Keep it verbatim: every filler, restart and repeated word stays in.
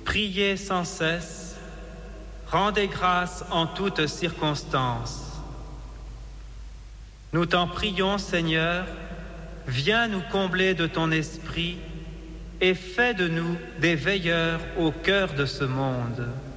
Priez sans cesse, rendez grâce en toutes circonstances. Nous t'en prions, Seigneur, viens nous combler de ton esprit et fais de nous des veilleurs au cœur de ce monde.